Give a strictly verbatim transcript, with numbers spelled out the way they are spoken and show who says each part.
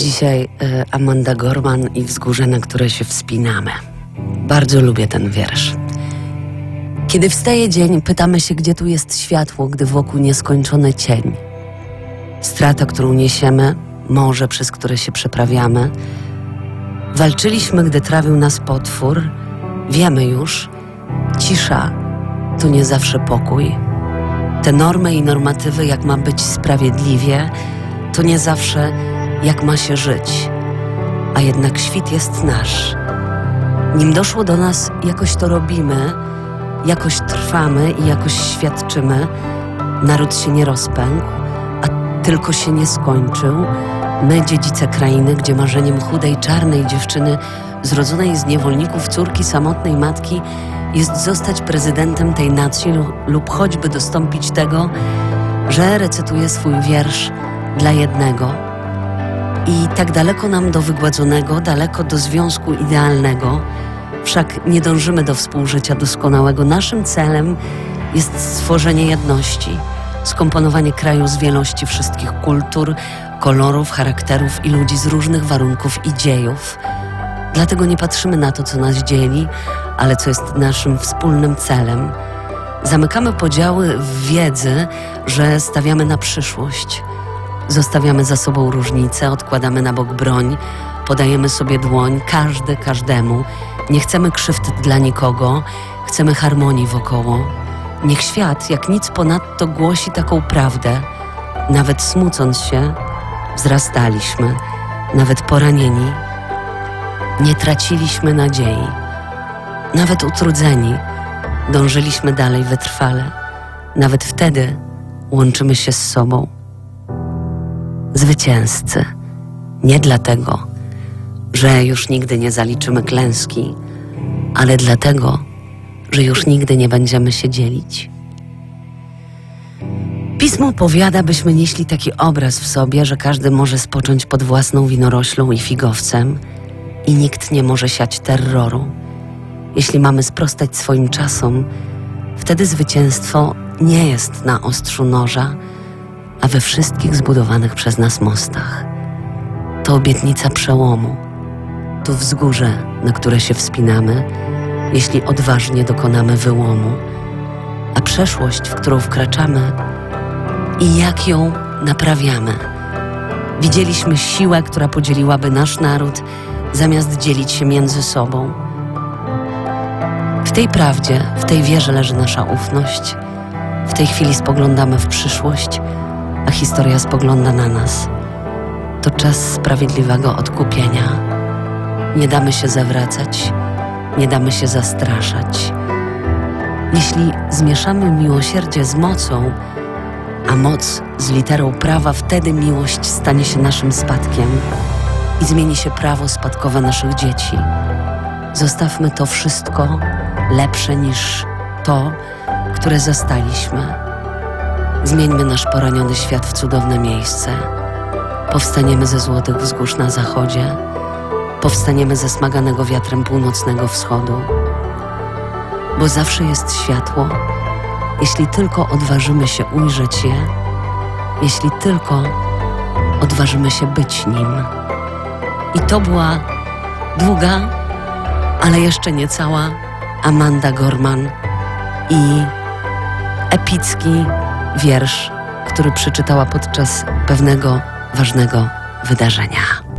Speaker 1: Dzisiaj y, Amanda Gorman i wzgórze, na które się wspinamy. Bardzo lubię ten wiersz. Kiedy wstaje dzień, pytamy się, gdzie tu jest światło, gdy wokół nieskończony cień. Strata, którą niesiemy, morze, przez które się przeprawiamy. Walczyliśmy, gdy trawił nas potwór. Wiemy już, cisza to nie zawsze pokój. Te normy i normatywy, jak ma być sprawiedliwie, to nie zawsze jak ma się żyć. A jednak świt jest nasz. Nim doszło do nas, jakoś to robimy, jakoś trwamy i jakoś świadczymy. Naród się nie rozpękł, a tylko się nie skończył. My, dziedzice krainy, gdzie marzeniem chudej, czarnej dziewczyny zrodzonej z niewolników córki samotnej matki jest zostać prezydentem tej nacji lub choćby dostąpić tego, że recytuje swój wiersz dla jednego. I tak daleko nam do wygładzonego, daleko do związku idealnego, wszak nie dążymy do współżycia doskonałego. Naszym celem jest stworzenie jedności, skomponowanie kraju z wielości wszystkich kultur, kolorów, charakterów i ludzi z różnych warunków i dziejów. Dlatego nie patrzymy na to, co nas dzieli, ale co jest naszym wspólnym celem. Zamykamy podziały w wiedzy, że stawiamy na przyszłość. Zostawiamy za sobą różnice, odkładamy na bok broń, podajemy sobie dłoń, każdy każdemu. Nie chcemy krzywd dla nikogo, chcemy harmonii wokoło. Niech świat, jak nic ponadto, głosi taką prawdę. Nawet smucąc się, wzrastaliśmy, nawet poranieni, nie traciliśmy nadziei. Nawet utrudzeni, dążyliśmy dalej wytrwale. Nawet wtedy łączymy się z sobą. Zwycięzcy. Nie dlatego, że już nigdy nie zaliczymy klęski, ale dlatego, że już nigdy nie będziemy się dzielić. Pismo powiada, byśmy nieśli taki obraz w sobie, że każdy może spocząć pod własną winoroślą i figowcem i nikt nie może siać terroru. Jeśli mamy sprostać swoim czasom, wtedy zwycięstwo nie jest na ostrzu noża, a we wszystkich zbudowanych przez nas mostach. To obietnica przełomu, to wzgórze, na które się wspinamy, jeśli odważnie dokonamy wyłomu, a przeszłość, w którą wkraczamy i jak ją naprawiamy. Widzieliśmy siłę, która podzieliłaby nasz naród, zamiast dzielić się między sobą. W tej prawdzie, w tej wierze leży nasza ufność. W tej chwili spoglądamy w przyszłość, a historia spogląda na nas. To czas sprawiedliwego odkupienia. Nie damy się zawracać, nie damy się zastraszać. Jeśli zmieszamy miłosierdzie z mocą, a moc z literą prawa, wtedy miłość stanie się naszym spadkiem i zmieni się prawo spadkowe naszych dzieci. Zostawmy to wszystko lepsze niż to, które zastaliśmy. Zmieńmy nasz poraniony świat w cudowne miejsce. Powstaniemy ze złotych wzgórz na zachodzie. Powstaniemy ze smaganego wiatrem północnego wschodu. Bo zawsze jest światło, jeśli tylko odważymy się ujrzeć je, jeśli tylko odważymy się być nim. I to była długa, ale jeszcze nie cała Amanda Gorman i epicki wiersz, który przeczytała podczas pewnego ważnego wydarzenia.